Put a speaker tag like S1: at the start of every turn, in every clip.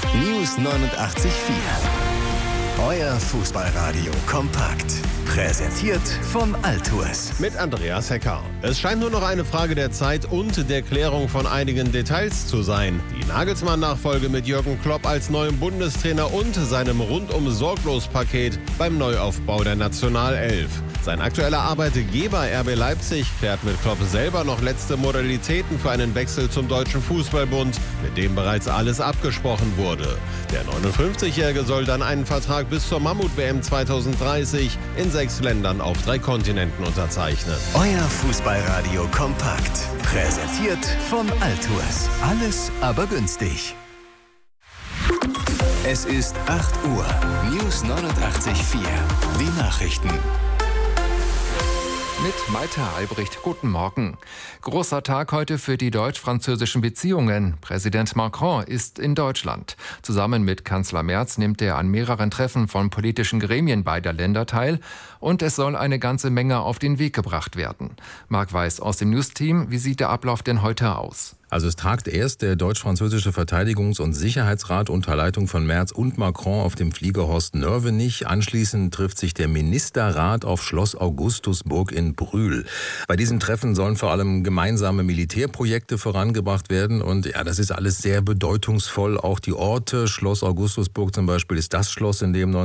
S1: News 89.4. Euer Fußballradio kompakt. Präsentiert von Altours.
S2: Mit Andreas Hecker. Es scheint nur noch eine Frage der Zeit und der Klärung von einigen Details zu sein. Die Nagelsmann-Nachfolge mit Jürgen Klopp als neuem Bundestrainer und seinem Rundum-Sorglos-Paket beim Neuaufbau der Nationalelf. Sein aktueller Arbeitgeber RB Leipzig klärt mit Klopp selber noch letzte Modalitäten für einen Wechsel zum Deutschen Fußballbund, mit dem bereits alles abgesprochen wurde. Der 59-Jährige soll dann einen Vertrag bis zur Mammut-WM 2030 in 6 Ländern auf 3 Kontinenten unterzeichnen.
S1: Euer Fußballradio kompakt. Präsentiert von Altours. Alles aber günstig. Es ist 8 Uhr. News 89.4. Die Nachrichten.
S3: Mit Malte Albrecht, guten Morgen. Großer Tag heute für die deutsch-französischen Beziehungen. Präsident Macron ist in Deutschland. Zusammen mit Kanzler Merz nimmt er an mehreren Treffen von politischen Gremien beider Länder teil. Und es soll eine ganze Menge auf den Weg gebracht werden. Marc Weiß aus dem News-Team, wie sieht der Ablauf denn heute aus?
S4: Also es tagt erst der deutsch-französische Verteidigungs- und Sicherheitsrat unter Leitung von Merz und Macron auf dem Flieger Horst Nörvenich. Anschließend trifft sich der Ministerrat auf Schloss Augustusburg in Brühl. Bei diesen Treffen sollen vor allem gemeinsame Militärprojekte vorangebracht werden. Und ja, das ist alles sehr bedeutungsvoll. Auch die Orte, Schloss Augustusburg zum Beispiel, ist das Schloss, in dem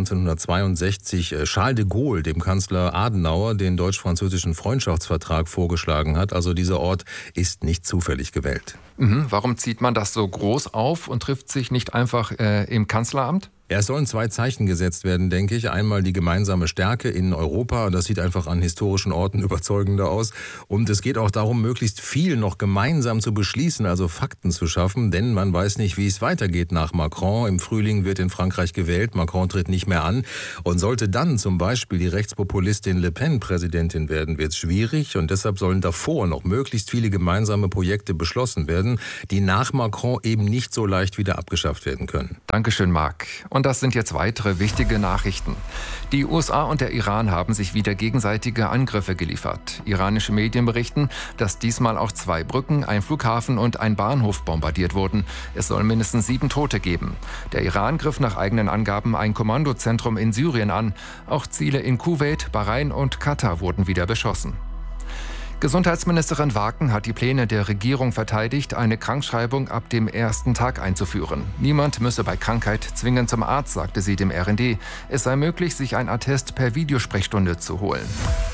S4: 1962 Charles de Gaulle, dem Kanzler Adenauer, den deutsch-französischen Freundschaftsvertrag vorgeschlagen hat. Also dieser Ort ist nicht zufällig gewählt.
S3: Warum zieht man das so groß auf und trifft sich nicht einfach im Kanzleramt?
S4: Ja, es sollen 2 Zeichen gesetzt werden, denke ich. Einmal die gemeinsame Stärke in Europa. Das sieht einfach an historischen Orten überzeugender aus. Und es geht auch darum, möglichst viel noch gemeinsam zu beschließen, also Fakten zu schaffen. Denn man weiß nicht, wie es weitergeht nach Macron. Im Frühling wird in Frankreich gewählt. Macron tritt nicht mehr an. Und sollte dann zum Beispiel die Rechtspopulistin Le Pen Präsidentin werden, wird es schwierig. Und deshalb sollen davor noch möglichst viele gemeinsame Projekte beschlossen werden, die nach Macron eben nicht so leicht wieder abgeschafft werden können.
S3: Dankeschön, Marc. Und das sind jetzt weitere wichtige Nachrichten. Die USA und der Iran haben sich wieder gegenseitige Angriffe geliefert. Iranische Medien berichten, dass diesmal auch 2 Brücken, ein Flughafen und ein Bahnhof bombardiert wurden. Es soll mindestens 7 Tote geben. Der Iran griff nach eigenen Angaben ein Kommandozentrum in Syrien an. Auch Ziele in Kuwait, Bahrain und Katar wurden wieder beschossen. Gesundheitsministerin Waken hat die Pläne der Regierung verteidigt, eine Krankschreibung ab dem ersten Tag einzuführen. Niemand müsse bei Krankheit zwingend zum Arzt, sagte sie dem RND. Es sei möglich, sich ein Attest per Videosprechstunde zu holen.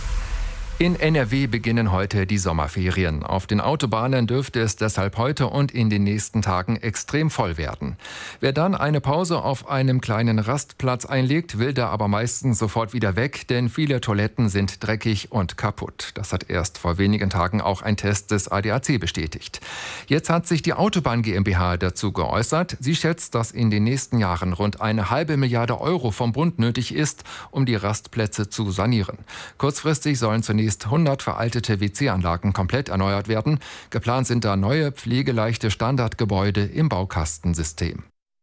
S3: In NRW beginnen heute die Sommerferien. Auf den Autobahnen dürfte es deshalb heute und in den nächsten Tagen extrem voll werden. Wer dann eine Pause auf einem kleinen Rastplatz einlegt, will da aber meistens sofort wieder weg, denn viele Toiletten sind dreckig und kaputt. Das hat erst vor wenigen Tagen auch ein Test des ADAC bestätigt. Jetzt hat sich die Autobahn GmbH dazu geäußert. Sie schätzt, dass in den nächsten Jahren rund 1,5 Milliarde Euro vom Bund nötig ist, um die Rastplätze zu sanieren. Kurzfristig sollen zunächst 100 veraltete WC-Anlagen komplett erneuert werden. Geplant sind da neue, pflegeleichte Standardgebäude im Baukastensystem.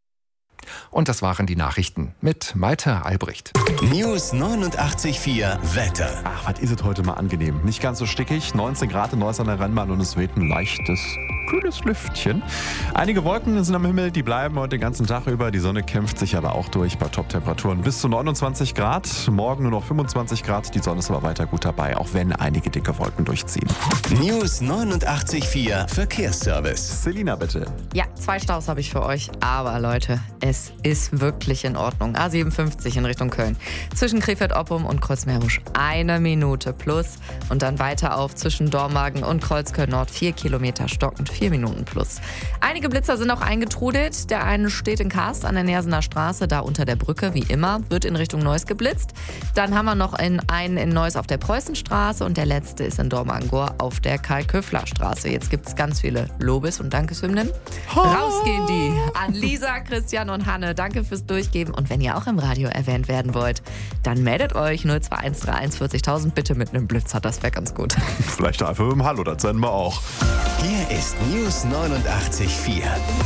S3: Und das waren die Nachrichten mit Malte Albrecht.
S1: News 89.4 Wetter.
S5: Ach, was ist es heute mal angenehm. Nicht ganz so stickig, 19 Grad in Neuss an der Rennbahn und es weht ein leichtes, kühles Lüftchen. Einige Wolken sind am Himmel, die bleiben heute den ganzen Tag über. Die Sonne kämpft sich aber auch durch bei Top-Temperaturen bis zu 29 Grad. Morgen nur noch 25 Grad, die Sonne ist aber weiter gut dabei, auch wenn einige dicke Wolken durchziehen.
S1: News 89.4 Verkehrsservice.
S5: Selina, bitte.
S6: Ja, 2 Staus habe ich für euch. Aber Leute, es ist wirklich in Ordnung. A57 in Richtung Köln. Zwischen Krefeld-Oppum und Kreuzmeerbusch 1 Minute plus. Und dann weiter auf zwischen Dormagen und Kreuzköln-Nord 4 Kilometer stockend 4 Minuten plus. Einige Blitzer sind auch eingetrudelt. Der eine steht in Karst an der Nersener Straße, da unter der Brücke, wie immer, wird in Richtung Neuss geblitzt. Dann haben wir noch einen in Neuss auf der Preußenstraße und der letzte ist in Dormagen-Gohr auf der Karl-Köfler-Straße. Jetzt gibt es ganz viele Lobes- und Dankeshymnen. Raus gehen die an Lisa, Christian und Hanne. Danke fürs Durchgeben. Und wenn ihr auch im Radio erwähnt werden wollt, dann meldet euch 02131 40.000 bitte mit einem Blitzer. Das wäre ganz gut.
S5: Vielleicht einfach mit dem Hallo, das senden wir auch.
S1: Hier ist News 89.4.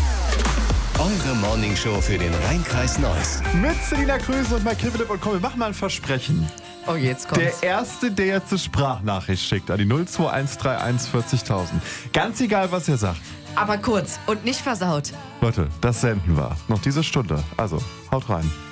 S1: Eure Morningshow für den Rhein-Kreis Neuss.
S5: Mit Selina Kruse und Mike Philipp und komm, wir machen mal ein Versprechen.
S6: Oh, jetzt kommt's.
S5: Der Erste, der jetzt eine Sprachnachricht schickt an die 02131 40.000. Ganz egal, was ihr sagt.
S6: Aber kurz und nicht versaut.
S5: Leute, das senden wir. Noch diese Stunde. Also, haut rein.